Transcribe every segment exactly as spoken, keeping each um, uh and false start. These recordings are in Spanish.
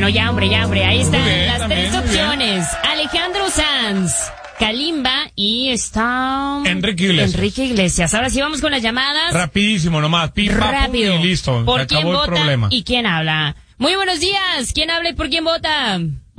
Bueno, ya, hombre, ya, hombre. Ahí están bien, las también, tres opciones. Alejandro Sanz, Kalimba y está... Enrique Iglesias. Enrique Iglesias. Ahora sí vamos con las llamadas. Rapidísimo nomás. Pim, pam, Rápido. pum, y listo. ¿Por Se quién acabó el vota problema. y quién habla? Muy buenos días. ¿Quién habla y por quién vota?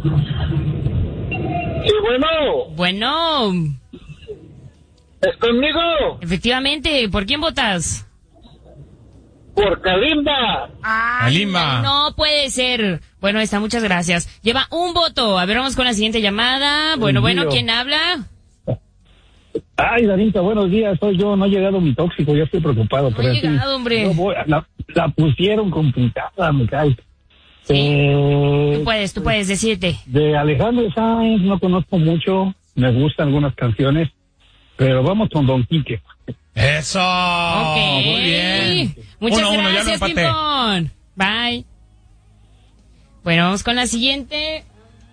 Sí, bueno. Bueno, ¿Es conmigo? efectivamente, ¿por quién votas? Por Kalimba. Ay, Kalimba. no puede ser. Bueno, está, muchas gracias. Lleva un voto. A ver, vamos con la siguiente llamada. Bueno, bueno, ¿quién habla? Ay, Danita, buenos días. Soy yo. No ha llegado mi tóxico. Ya estoy preocupado. No pero ha sí, llegado, hombre. no voy, la, la pusieron complicada, me cae. Sí. Eh, Tú puedes, tú puedes decirte. de Alejandro Sanz no conozco mucho. Me gustan algunas canciones. Pero vamos con Don Quique. Eso. Ok. Muy bien. Muchas uno, uno, ya lo gracias, empaté. Pimpón. Bye. Bueno, vamos con la siguiente.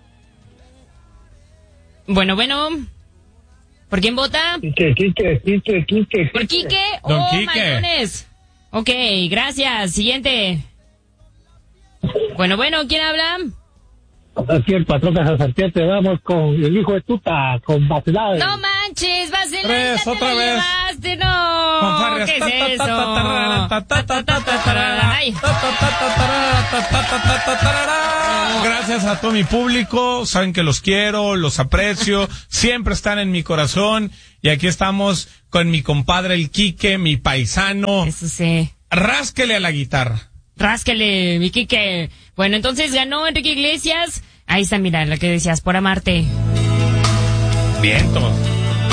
Bueno, bueno. ¿Por quién vota? Quique, Quique, Quique, Quique. ¿Por Quique? Don Oh, Quique. maldones. Ok, gracias. Siguiente. Bueno, bueno, ¿quién habla? Aquí el patrón Casarpiete, vamos con el hijo de tuta, con Bacelade. No manches, Vaselina, Tres, te otra la vez. llevaste, no. Fanfarrias. ¿Qué Ta, ta, es ta, eso? ta, tarara, ta, ta, ta, ta, ta, tarara. Ay. Ta, ta, ta, ta, tarara, ta, ta, ta, ta, ta, tarara. Gracias a todo mi público, saben que los quiero, los aprecio, siempre están en mi corazón y aquí estamos con mi compadre el Quique, mi paisano. Eso sí. Rásquele a la guitarra. Ráscale, mi Quique. Bueno, entonces ganó Enrique Iglesias. Ahí está, mira, lo que decías, por amarte. Vientos.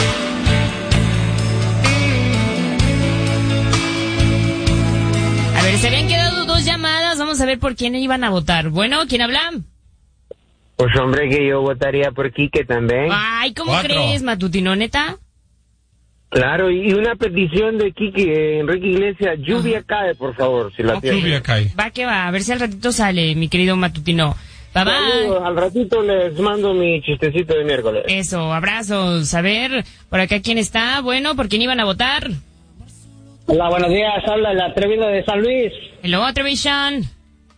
A ver, se habían quedado dos llamadas. Vamos a ver por quién iban a votar. Bueno, ¿quién habla? Pues hombre, que yo votaría por Quique también. Ay, ¿cómo Cuatro. crees, matutino, neta? Claro, y una petición de Quique, Enrique Iglesias, lluvia cae, por favor, si la tiene. Lluvia cae. Va que va, a ver si al ratito sale, mi querido matutino. Bye bye. Saludos, al ratito les mando mi chistecito de miércoles. Eso, abrazos. A ver, por acá quién está. Bueno, ¿por quién iban a votar? Hola, buenos días. Habla el atrevido de San Luis. Hello, Atrevision.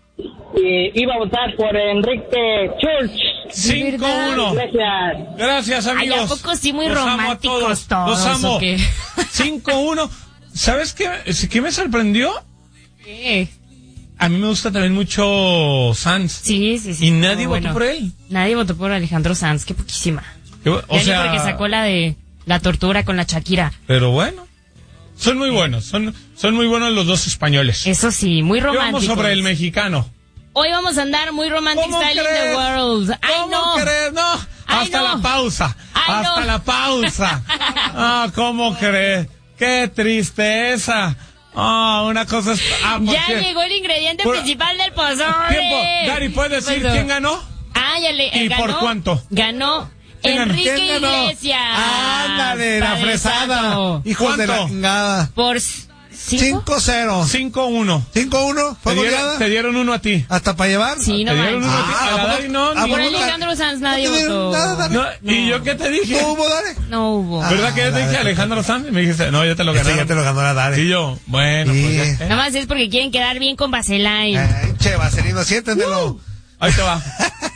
Y iba a votar por Enrique Church. cinco uno. Gracias. Gracias, amigos. Ay, ¿a poco sí muy Los amo a románticos todos, Los amo. o qué? cinco uno. ¿Sabes qué? ¿Qué me sorprendió? ¿Qué? A mí me gusta también mucho Sanz. Sí, sí, sí. Y nadie Pero votó bueno, por él. Nadie votó por Alejandro Sanz, qué poquísima. O Ya ni sea, porque sacó la de la tortura con la Shakira. pero bueno. Son muy buenos. Son, son muy buenos los dos españoles. Eso sí, muy ¿Qué vamos románticos. sobre el mexicano? Hoy vamos a andar muy romantic ¿Cómo style in the crees? world. Ay, ¿Cómo no. crees? No. Ay, Hasta no. la pausa. Ay, Hasta no. la pausa. Ah, ¿cómo crees? Qué tristeza. Ah, una cosa es... Ah, ¿por Ya qué? llegó el ingrediente Por- principal del pozole. Tiempo. Dari, ¿puedes decir Pasó. quién ganó? Ah, ya le, ¿Y ganó, por cuánto? Ganó ¿Quién ganó? Enrique ¿Quién ganó? Iglesias. Ándale, la fresada. Padezano. Hijos de la ¿Cuánto? chingada. Por s- cinco. cinco cero. cinco uno. cinco uno. ¿Fue Te dieron, goleada? te dieron uno a ti. ¿Hasta para llevar? Sí, no Te dieron uno a manches. ti. A la ¿a Dari no, poco- a ni Por poco- una. Alejandro Sanz nadie No te dieron votó. nada, Dani. No, ¿y yo qué te dije? ¿No hubo, Dale? No hubo. Ah. ¿Verdad que yo te dije la- Alejandro Sanz? Y me dijiste, no, ya te lo Ese ganaron. ya te lo ganó la Dale. Y yo, bueno, Sí. pues ya. Nada más es porque quieren quedar bien con Vaseline. Ay, che, Vaselino, siéntenlo. Ahí te va.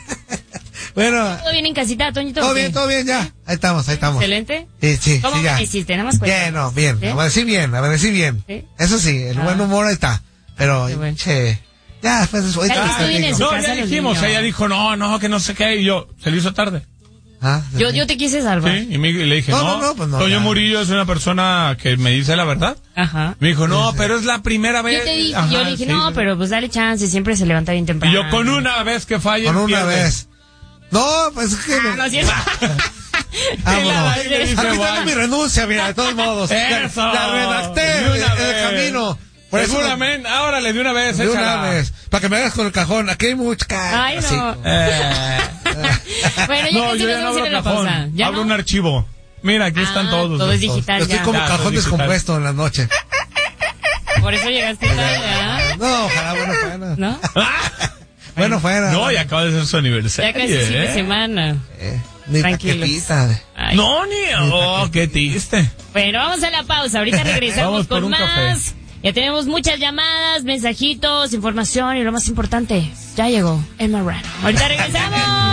Bueno, ¿Todo bien en casita, Toñito? todo ¿O qué? bien, todo bien, ya. Ahí estamos, ahí estamos. Excelente. Sí, sí, ¿Cómo sí, ya. amaneciste? Nada más cuéntame. Bien, no, bien. ¿Sí? Amanecí bien, amanecí bien. ¿Sí? Eso sí, el Ah. buen humor ahí está. Pero, Qué bueno. che, ya después de eso, ahí Tal vez está. estudien en su No, casa ya los dijimos, niños. ella dijo, no, no, que no sé qué, y yo, se le hizo tarde. Ah, Yo, yo te quise salvar. Sí, y me- y le dije, No, no, no, no, pues no, Toño ya. Murillo es una persona que me dice la verdad. Ajá. Me dijo, no, pero es la primera vez. Yo te dije, Ajá, yo le dije, sí, no, sí. pero pues dale chance, siempre se levanta bien Y temprano. yo, con una vez que falle, Con una pierde. vez. No, pues es que... Ah, no es cierto. Vámonos. Ahí le dice, Aquí tengo "Juan". mi renuncia, mira, de todos modos. Eso. La, la redacté De una en el vez. camino. Por eso- Seguramente, ahora le de una vez, de una échala. vez. Para que me hagas con el cajón. Aquí hay mucha ca- Ay, no. así. Eh. Bueno, ya No, casi yo nos ya no vamos a ir abro a la cajón, pausa. ¿Ya abro no? un archivo. Mira, aquí están Ah, todos. todo es estos. digital. Estoy ya. como Ya, cajón soy digital. descompuesto en la noche. Por eso llegaste tarde, ¿ah? No, ojalá, bueno fuera. ¿No? Bueno fuera. No, y acaba de ser su aniversario. Ya casi es fin de ¿eh? semana. Eh, ni Tranquilos. paquetita. No, ni. Oh, qué triste. Bueno, vamos a la pausa. Ahorita regresamos Vamos por con un más. café. Ya tenemos muchas llamadas, mensajitos, información y lo más importante, ya llegó el Marrano. Ahorita regresamos.